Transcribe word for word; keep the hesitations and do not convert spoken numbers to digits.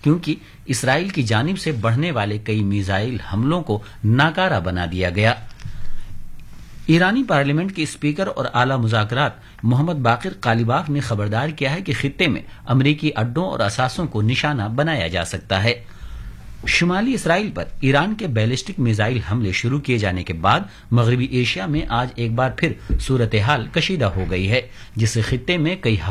क्योंकि इसराइल की जानिब से बढ़ने वाले कई मिसाइल हमलों को नाकारा बना दिया गया। ईरानी पार्लियामेंट के स्पीकर और आला मुज़ाकरात मोहम्मद बाकिर कालिबाफ ने खबरदार किया है कि खित्ते में अमरीकी अड्डों और असासों को निशाना बनाया जा सकता है। शुमाली इसराइल पर ईरान के बैलिस्टिक मिसाइल हमले शुरू किए जाने के बाद मगरबी एशिया में आज एक बार फिर सूरत हाल कशीदा हो गई है, जिससे खित्ते में कई